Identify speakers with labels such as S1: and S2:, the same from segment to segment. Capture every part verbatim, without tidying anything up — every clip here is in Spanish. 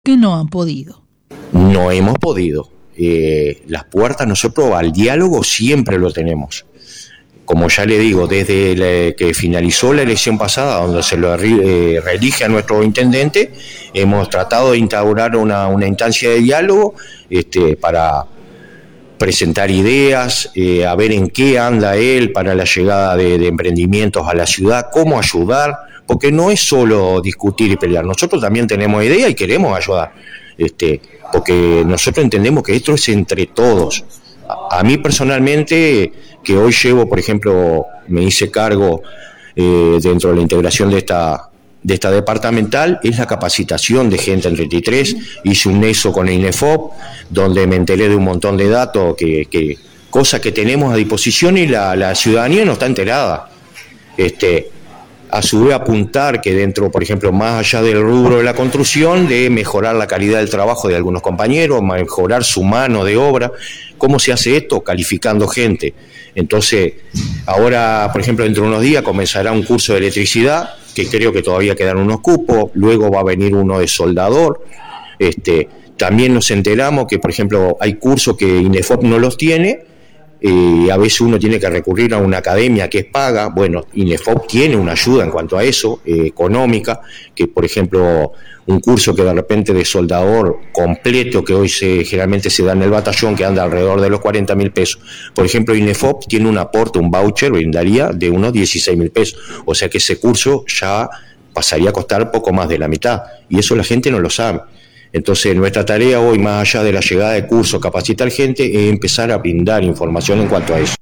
S1: que no han podido.
S2: No hemos podido. Eh, las puertas nosotros al diálogo siempre lo tenemos. Como ya le digo, desde la, que finalizó la elección pasada, donde se lo eh, reelige a nuestro intendente, hemos tratado de instaurar una, una instancia de diálogo este, para presentar ideas, eh, a ver en qué anda él para la llegada de, de emprendimientos a la ciudad, cómo ayudar, porque no es solo discutir y pelear, nosotros también tenemos ideas y queremos ayudar, este, porque nosotros entendemos que esto es entre todos. A, a mí personalmente, que hoy llevo, por ejemplo, me hice cargo eh, dentro de la integración de esta de esta departamental, es la capacitación de gente en treinta y tres, hice un nexo con el INEFOP, donde me enteré de un montón de datos, que, que cosas que tenemos a disposición y la, la ciudadanía no está enterada. Este, a su vez apuntar que dentro, por ejemplo, más allá del rubro de la construcción, de mejorar la calidad del trabajo de algunos compañeros, mejorar su mano de obra. ¿Cómo se hace esto? Calificando gente. Entonces, ahora, por ejemplo, dentro de unos días comenzará un curso de electricidad, que creo que todavía quedan unos cupos, luego va a venir uno de soldador. Este, también nos enteramos que, por ejemplo, hay cursos que INEFOP no los tiene, y eh, a veces uno tiene que recurrir a una academia que es paga. Bueno, INEFOP tiene una ayuda en cuanto a eso, eh, económica, que por ejemplo un curso que de repente de soldador completo, que hoy se, generalmente se da en el batallón, que anda alrededor de los cuarenta mil pesos. Por ejemplo, INEFOP tiene un aporte, un voucher, brindaría de unos dieciséis mil pesos. O sea que ese curso ya pasaría a costar poco más de la mitad. Y eso la gente no lo sabe. Entonces, nuestra tarea hoy, más allá de la llegada de curso, capacitar gente, es empezar a brindar información en cuanto a eso.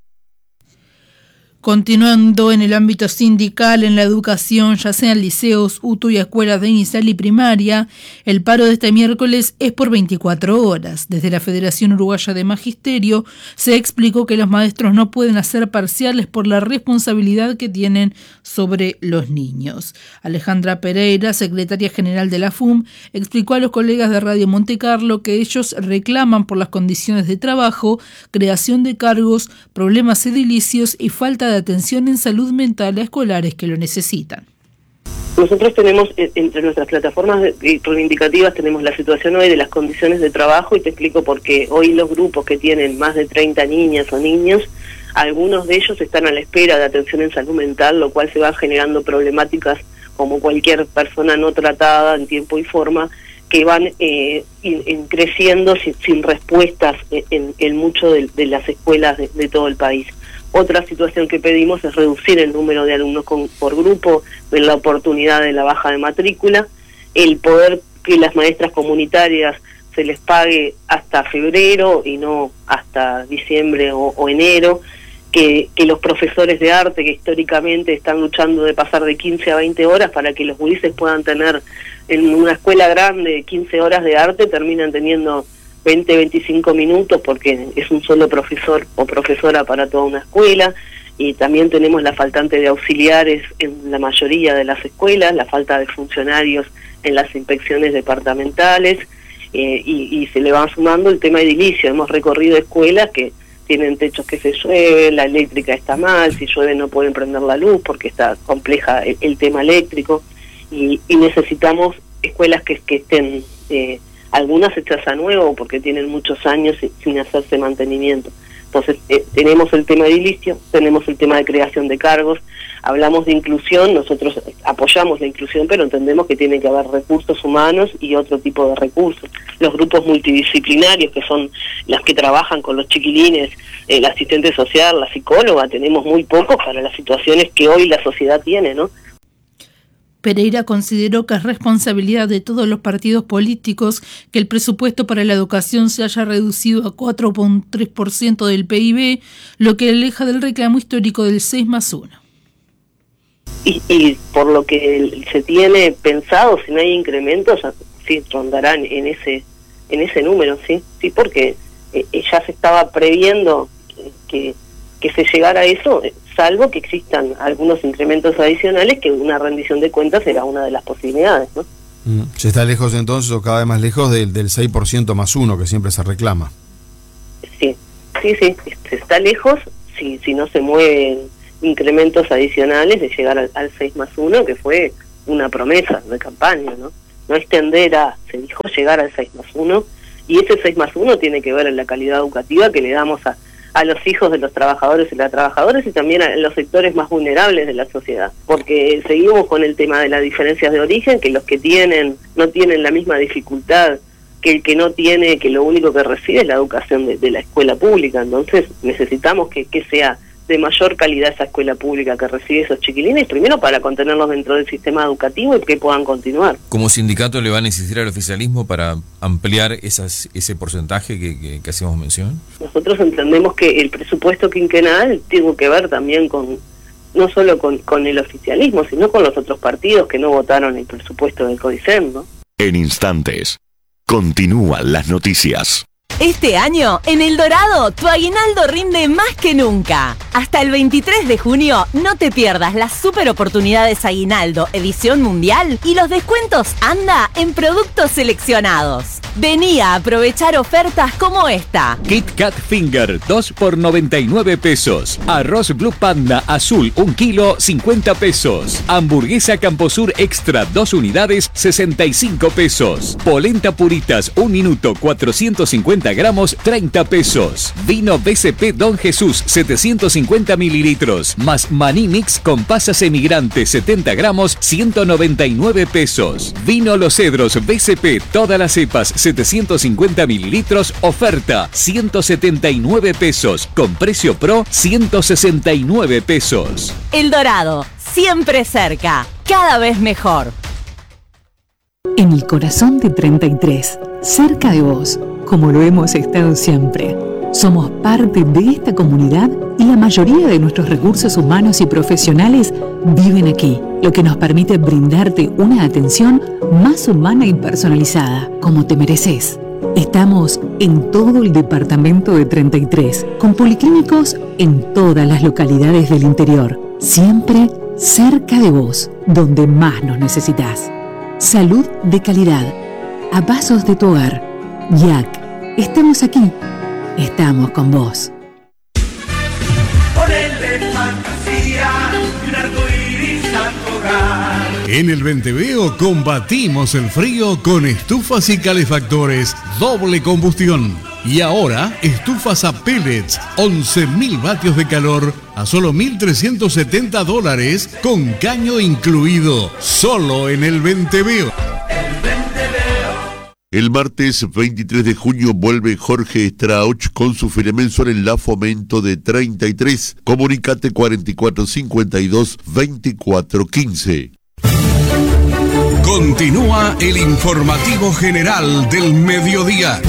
S1: Continuando en el ámbito sindical, en la educación, ya sean liceos, U T U y escuelas de inicial y primaria, el paro de este miércoles es por veinticuatro horas. Desde la Federación Uruguaya de Magisterio se explicó que los maestros no pueden hacer parciales por la responsabilidad que tienen sobre los niños. Alejandra Pereira, secretaria general de la F U M, explicó a los colegas de Radio Monte Carlo que ellos reclaman por las condiciones de trabajo, creación de cargos, problemas edilicios y falta de de atención en salud mental a escolares que lo necesitan.
S3: Nosotros tenemos, entre nuestras plataformas reivindicativas, tenemos la situación hoy de las condiciones de trabajo, y te explico por qué. Hoy los grupos que tienen más de treinta niñas o niños, algunos de ellos están a la espera de atención en salud mental, lo cual se va generando problemáticas como cualquier persona no tratada en tiempo y forma, que van eh, in, in creciendo sin, sin respuestas en, en mucho de, de las escuelas de, de todo el país. Otra situación que pedimos es reducir el número de alumnos con, por grupo, ver la oportunidad de la baja de matrícula, el poder que las maestras comunitarias se les pague hasta febrero y no hasta diciembre o, o enero, que, que los profesores de arte, que históricamente están luchando de pasar de quince a veinte horas para que los gurises puedan tener en una escuela grande quince horas de arte, terminan teniendo veinte, veinticinco minutos porque es un solo profesor o profesora para toda una escuela. Y también tenemos la faltante de auxiliares en la mayoría de las escuelas, la falta de funcionarios en las inspecciones departamentales, eh, y, y se le va sumando el tema edilicio. Hemos recorrido escuelas que tienen techos que se llueve, la eléctrica está mal, si llueve no pueden prender la luz porque está compleja el, el tema eléctrico, y, y necesitamos escuelas que, que estén... Eh, algunas hechas a nuevo porque tienen muchos años sin hacerse mantenimiento. Entonces, eh, tenemos el tema edilicio, tenemos el tema de creación de cargos, hablamos de inclusión, nosotros apoyamos la inclusión, pero entendemos que tiene que haber recursos humanos y otro tipo de recursos. Los grupos multidisciplinarios, que son las que trabajan con los chiquilines, el asistente social, la psicóloga, tenemos muy pocos para las situaciones que hoy la sociedad tiene, ¿no?
S1: Pereira consideró que es responsabilidad de todos los partidos políticos que el presupuesto para la educación se haya reducido a cuatro coma tres por ciento del P I B, lo que aleja del reclamo histórico del seis más uno.
S3: Y, y por lo que se tiene pensado, si no hay incrementos, sí rondarán en ese en ese número, sí, sí, porque eh, ya se estaba previendo que, que se llegara a eso, salvo que existan algunos incrementos adicionales, que una rendición de cuentas será una de las posibilidades, ¿no?
S4: Mm. Se está lejos entonces, o cada vez más lejos, del, del seis por ciento más uno que siempre se reclama.
S3: Sí, sí, sí, se está lejos si, si no se mueven incrementos adicionales de llegar al, al seis más uno, que fue una promesa de campaña, ¿no? no extender a, se dijo llegar al seis más uno, y ese seis más uno tiene que ver en la calidad educativa que le damos a, a los hijos de los trabajadores y las trabajadoras y también a los sectores más vulnerables de la sociedad, porque seguimos con el tema de las diferencias de origen, que los que tienen no tienen la misma dificultad que el que no tiene, que lo único que recibe es la educación de, de la escuela pública. Entonces necesitamos que, que sea de mayor calidad esa escuela pública que recibe esos chiquilines, primero para contenerlos dentro del sistema educativo y que puedan continuar.
S5: ¿Como sindicato le van a insistir al oficialismo para ampliar esas, ese porcentaje que, que, que hacíamos mención?
S3: Nosotros entendemos que el presupuesto quinquenal tiene que ver también con, no solo con, con el oficialismo, sino con los otros partidos que no votaron el presupuesto del CODICEM, ¿no?
S6: En instantes, continúan las noticias.
S7: Este año, en El Dorado, tu aguinaldo rinde más que nunca. Hasta el veintitrés de junio, no te pierdas las super oportunidades Aguinaldo Edición Mundial y los descuentos Anda en productos seleccionados. Vení a aprovechar ofertas como esta.
S8: Kit Kat Finger, dos por noventa y nueve pesos. Arroz Blue Panda Azul, un kilo, cincuenta pesos. Hamburguesa Camposur Extra, dos unidades, sesenta y cinco pesos. Polenta Puritas, un minuto, cuatrocientos cincuenta gramos, treinta pesos. Vino B C P Don Jesús, setecientos cincuenta mililitros, más maní mix con pasas emigrantes, setenta gramos, ciento noventa y nueve pesos. Vino Los Cedros B C P, todas las cepas, setecientos cincuenta mililitros, oferta, ciento setenta y nueve pesos, con precio pro, ciento sesenta y nueve pesos.
S7: El Dorado, siempre cerca, cada vez mejor.
S9: En el corazón de treinta y tres, cerca de vos, como lo hemos estado siempre. Somos parte de esta comunidad y la mayoría de nuestros recursos humanos y profesionales viven aquí, lo que nos permite brindarte una atención más humana y personalizada, como te mereces. Estamos en todo el departamento de treinta y tres, con policlínicos en todas las localidades del interior, siempre cerca de vos, donde más nos necesitas. Salud de calidad, a pasos de tu hogar. Y A C, estamos aquí, estamos con vos.
S10: Ponele fantasía y un arco iris a tu hogar.
S11: En el Venteveo combatimos el frío con estufas y calefactores doble combustión. Y ahora, estufas a pellets, once mil vatios de calor a solo mil trescientos setenta dólares con caño incluido, solo en el Venteveo.
S12: El martes veintitrés de junio vuelve Jorge Strauch con su feria mensual en la Fomento de treinta y tres. Comunicate cuarenta y cuatro cincuenta y dos veinticuatro quince.
S11: Continúa el informativo general del mediodía.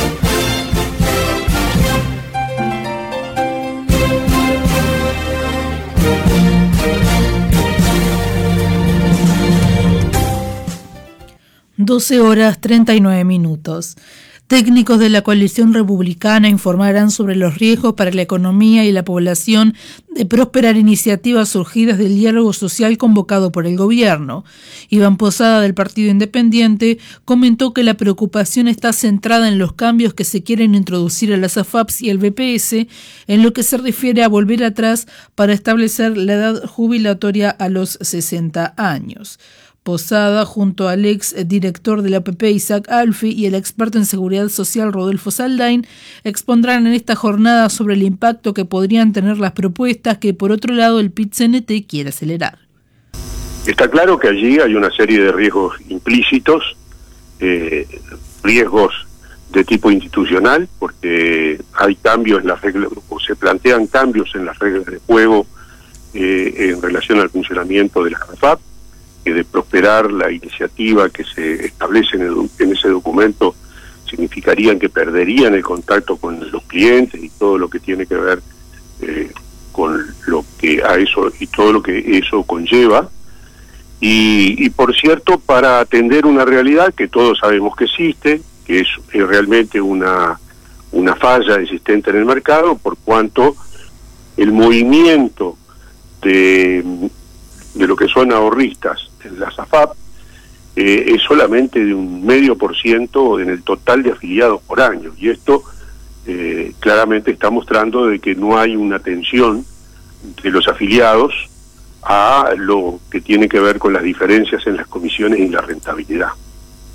S1: doce horas treinta y nueve minutos. Técnicos de la coalición republicana informarán sobre los riesgos para la economía y la población de prosperar iniciativas surgidas del diálogo social convocado por el gobierno. Iván Posada, del Partido Independiente, comentó que la preocupación está centrada en los cambios que se quieren introducir a las A F A Ps y el B P S en lo que se refiere a volver atrás para establecer la edad jubilatoria a los sesenta años. Posada, junto al ex director de la A P P, Isaac Alfi, y el experto en seguridad social, Rodolfo Saldain, expondrán en esta jornada sobre el impacto que podrían tener las propuestas que, por otro lado, el P I T C N T quiere acelerar.
S13: Está claro que allí hay una serie de riesgos implícitos, eh, riesgos de tipo institucional, porque hay cambios en las reglas, o se plantean cambios en las reglas de juego eh, en relación al funcionamiento de las A F A P, que de prosperar la iniciativa que se establece en, el, en ese documento significarían que perderían el contacto con los clientes y todo lo que tiene que ver eh, con lo que a eso y todo lo que eso conlleva. Y, y por cierto, para atender una realidad que todos sabemos que existe, que es, es realmente una, una falla existente en el mercado, por cuanto el movimiento de, de lo que son ahorristas en las A F A P eh, es solamente de un medio por ciento en el total de afiliados por año, y esto eh, claramente está mostrando de que no hay una atención de los afiliados a lo que tiene que ver con las diferencias en las comisiones y la rentabilidad.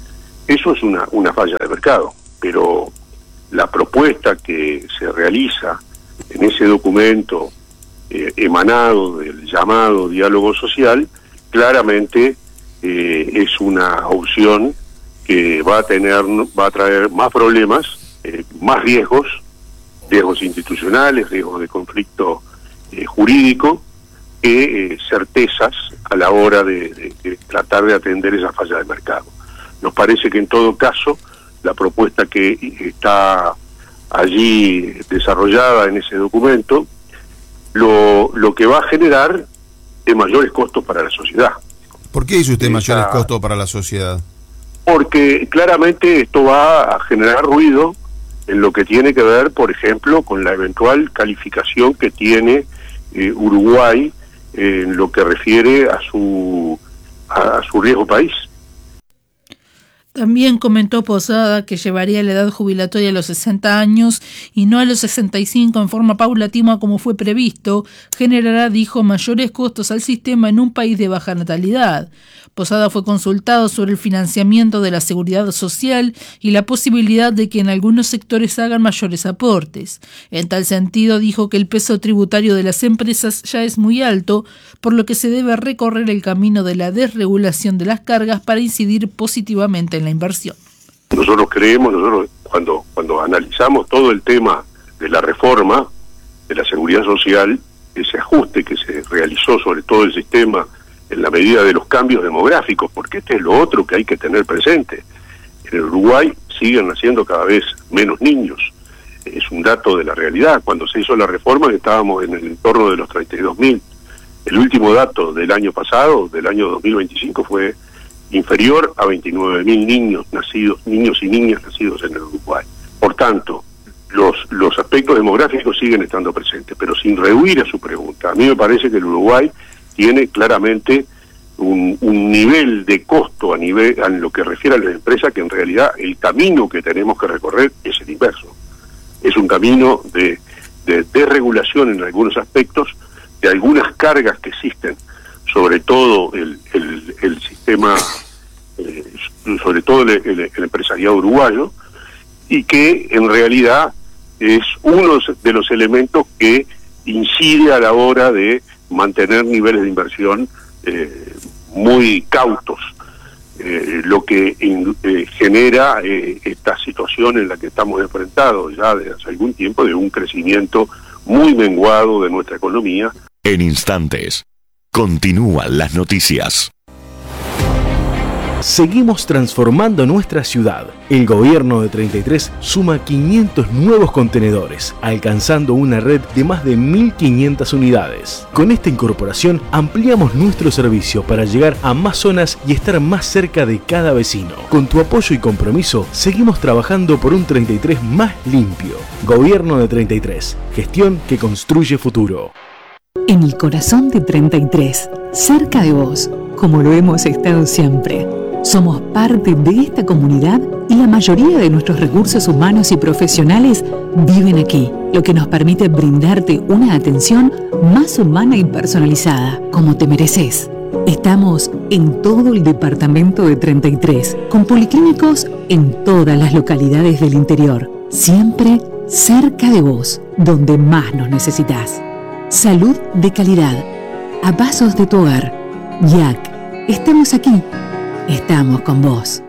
S13: Eso es una, una falla de mercado, pero la propuesta que se realiza en ese documento eh, emanado del llamado diálogo social, claramente eh, es una opción que va a tener, va a traer más problemas, eh, más riesgos, riesgos institucionales, riesgos de conflicto eh, jurídico, que eh, certezas a la hora de, de, de tratar de atender esa falla de mercado. Nos parece que en todo caso la propuesta que está allí desarrollada en ese documento lo, lo que va a generar es mayores costos para la sociedad.
S4: ¿Por qué dice usted
S13: Esa,
S4: mayores costos para la sociedad?
S13: Porque claramente esto va a generar ruido en lo que tiene que ver, por ejemplo, con la eventual calificación que tiene eh, Uruguay eh, en lo que refiere a su a, a su riesgo país.
S1: También comentó Posada que llevaría la edad jubilatoria a los sesenta años y no a los sesenta y cinco en forma paulatina como fue previsto, generará, dijo, mayores costos al sistema en un país de baja natalidad. Posada fue consultado sobre el financiamiento de la seguridad social y la posibilidad de que en algunos sectores hagan mayores aportes. En tal sentido, dijo que el peso tributario de las empresas ya es muy alto, por lo que se debe recorrer el camino de la desregulación de las cargas para incidir positivamente en la inversión.
S13: Nosotros creemos, nosotros cuando, cuando analizamos todo el tema de la reforma de la seguridad social, ese ajuste que se realizó sobre todo el sistema en la medida de los cambios demográficos, porque este es lo otro que hay que tener presente. En el Uruguay siguen naciendo cada vez menos niños. Es un dato de la realidad. Cuando se hizo la reforma estábamos en el entorno de los treinta y dos mil. El último dato del año pasado, del año dos mil veinticinco, fue inferior a veintinueve mil niños nacidos, niños y niñas nacidos en el Uruguay. Por tanto, los, los aspectos demográficos siguen estando presentes, pero sin rehuir a su pregunta. A mí me parece que el Uruguay tiene claramente un, un nivel de costo a nivel en lo que refiere a las empresas que en realidad el camino que tenemos que recorrer es el inverso. Es un camino de, de desregulación en algunos aspectos, de algunas cargas que existen, sobre todo el, el, el sistema, eh, sobre todo el, el, el empresariado uruguayo, y que en realidad es uno de los elementos que incide a la hora de mantener niveles de inversión eh, muy cautos, eh, lo que in, eh, genera eh, esta situación en la que estamos enfrentados ya desde hace algún tiempo, de un crecimiento muy menguado de nuestra economía.
S6: En instantes, continúan las noticias.
S14: Seguimos transformando nuestra ciudad. El gobierno de treinta y tres suma quinientos nuevos contenedores, alcanzando una red de más de mil quinientas unidades. Con esta incorporación ampliamos nuestro servicio para llegar a más zonas y estar más cerca de cada vecino. Con tu apoyo y compromiso, seguimos trabajando por un treinta y tres más limpio. Gobierno de treinta y tres, gestión que construye futuro.
S9: En el corazón de treinta y tres, cerca de vos, como lo hemos estado siempre. Somos parte de esta comunidad y la mayoría de nuestros recursos humanos y profesionales viven aquí, lo que nos permite brindarte una atención más humana y personalizada, como te mereces. Estamos en todo el departamento de treinta y tres, con policlínicos en todas las localidades del interior, siempre cerca de vos, donde más nos necesitas. Salud de calidad, a pasos de tu hogar. Y A C, estamos aquí. Estamos con vos.